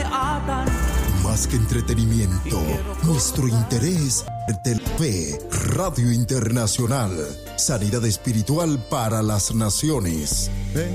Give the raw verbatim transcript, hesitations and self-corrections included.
atan. Más que entretenimiento, nuestro interés de la fe. Radio Internacional, sanidad espiritual para las naciones.